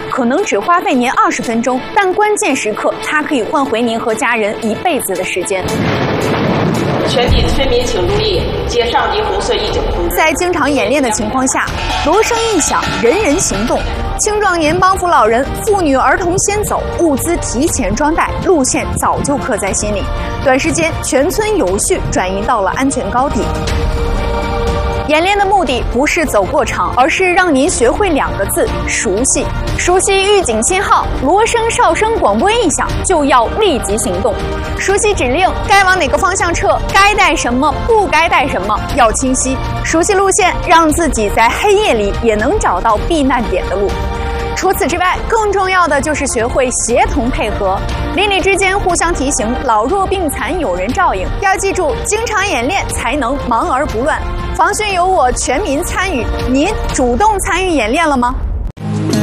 可能只花费您20分钟，但关键时刻它可以换回您和家人一辈子的时间。 全体村民请注意，接上级红色预警通知。 在经常演练的情况下，锣声一响，人人行动。青壮年帮扶老人，妇女儿童先走，物资提前装袋，路线早就刻在心里。短时间，全村有序转移到了安全高地。演练的目的不是走过场，而是让您学会2个字：熟悉。熟悉预警信号，锣声、哨声、广播一响，就要立即行动。熟悉指令，该往哪个方向撤，该带什么，不该带什么，要清晰。熟悉路线，让自己在黑夜里也能找到避难点的路。除此之外，更重要的就是学会协同配合，邻里之间互相提醒，老弱病残有人照应。要记住，经常演练才能忙而不乱。防汛有我，全民参与。您主动参与演练了吗？